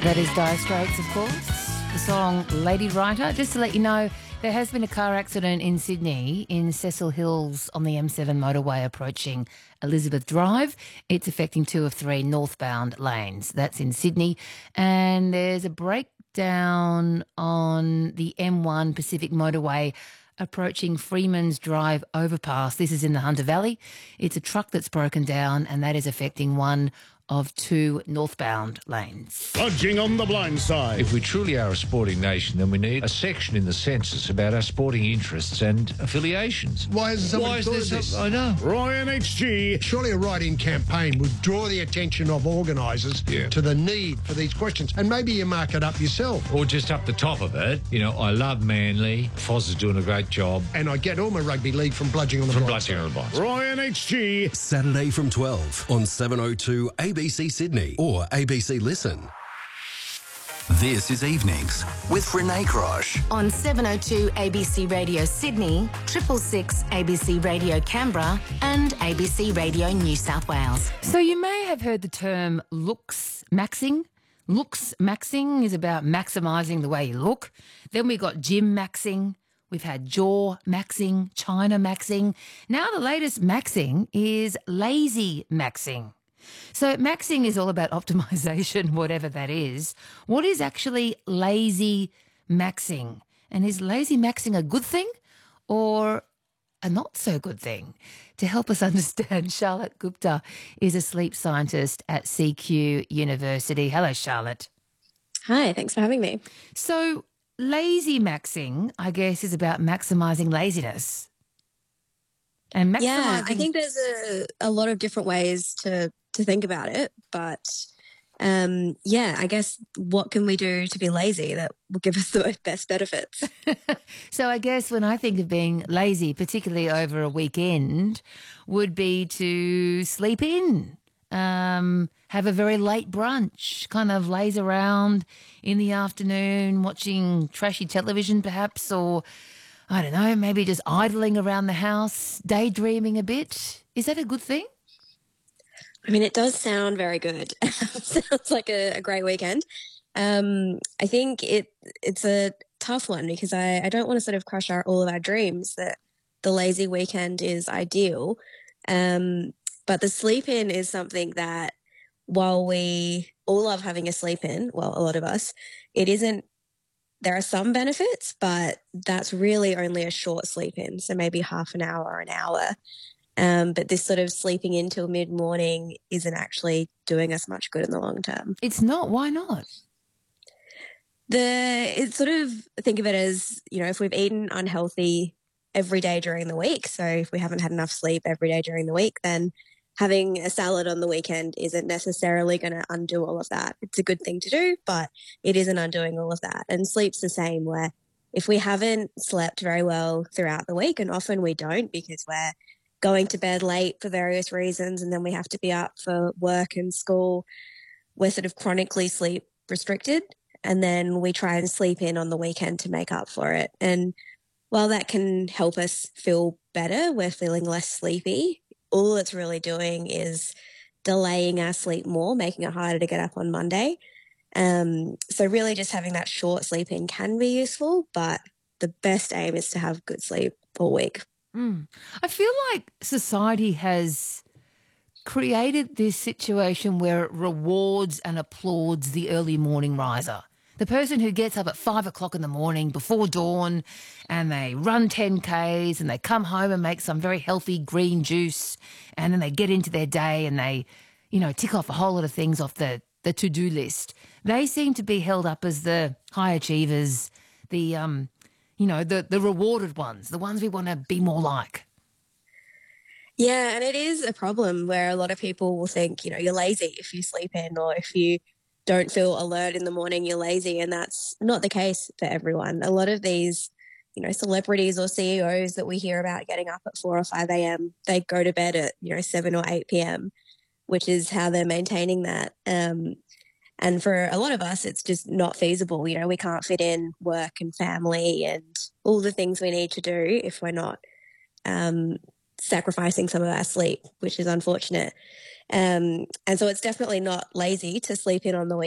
That is Dire Straits, of course. The song Lady Writer. Just to let you know, there has been a car accident in Sydney in Cecil Hills on the M7 motorway approaching Elizabeth Drive. It's affecting 2 of 3 northbound lanes. That's in Sydney. And there's a breakdown on the M1 Pacific motorway approaching Freeman's Drive overpass. This is in the Hunter Valley. It's a truck that's broken down, and that is affecting 1 of 2 northbound lanes. Budging on the blind side. If we truly are a sporting nation, then we need a section in the census about our sporting interests and affiliations. Why hasn't somebody thought of this? I know. Roy and HG. Surely a write-in campaign would draw the attention of organisers to the need for these questions, and maybe you mark it up yourself. Or just up the top of it, I love Manly. Foz is doing a great job. And I get all my rugby league from bludging on the blind side. Roy and HG. Saturday from 12 on 702 ABC Sydney or ABC Listen. This is Evenings with Renee Grosh. On 702 ABC Radio Sydney, 666 ABC Radio Canberra and ABC Radio New South Wales. So you may have heard the term looks maxing. Looks maxing is about maximising the way you look. Then we got gym maxing. We've had jaw maxing, China maxing. Now the latest maxing is lazy maxing. So maxing is all about optimization, whatever that is. What is actually lazy maxing? And is lazy maxing a good thing or a not so good thing? To help us understand, Charlotte Gupta is a sleep scientist at CQ University. Hello, Charlotte. Hi, thanks for having me. So lazy maxing, I guess, is about maximising laziness. And maximising... Yeah, I think there's a lot of different ways to think about it, but I guess what can we do to be lazy that will give us the best benefits? So I guess when I think of being lazy, particularly over a weekend, would be to sleep in, have a very late brunch, kind of laze around in the afternoon, watching trashy television perhaps, or I don't know, maybe just idling around the house, daydreaming a bit. Is that a good thing? I mean, it does sound very good. Sounds like a great weekend. I think it's a tough one because I don't want to sort of crush all of our dreams that the lazy weekend is ideal. But the sleep in is something that while we all love having a sleep in, well, a lot of us, there are some benefits, but that's really only a short sleep in. So maybe half an hour or an hour. But this sort of sleeping in till mid-morning isn't actually doing us much good in the long term. It's not. Why not? It's sort of, think of it as, if we've eaten unhealthy every day during the week, so if we haven't had enough sleep every day during the week, then having a salad on the weekend isn't necessarily going to undo all of that. It's a good thing to do, but it isn't undoing all of that. And sleep's the same, where if we haven't slept very well throughout the week, and often we don't because we're going to bed late for various reasons, and then we have to be up for work and school, we're sort of chronically sleep restricted, and then we try and sleep in on the weekend to make up for it. And while that can help us feel better, we're feeling less sleepy, all it's really doing is delaying our sleep more, making it harder to get up on Monday. So really just having that short sleep in can be useful, but the best aim is to have good sleep all week. I feel like society has created this situation where it rewards and applauds the early morning riser. The person who gets up at 5 o'clock in the morning before dawn and they run 10Ks and they come home and make some very healthy green juice and then they get into their day and they, tick off a whole lot of things off the to-do list. They seem to be held up as the high achievers, the rewarded ones, the ones we want to be more like. Yeah, and it is a problem where a lot of people will think, you're lazy if you sleep in, or if you don't feel alert in the morning, you're lazy. And that's not the case for everyone. A lot of these, celebrities or CEOs that we hear about getting up at 4 or 5 a.m., they go to bed at, 7 or 8 p.m., which is how they're maintaining that. And for a lot of us, it's just not feasible. We can't fit in work and family and all the things we need to do if we're not sacrificing some of our sleep, which is unfortunate. And so it's definitely not lazy to sleep in on the weekend.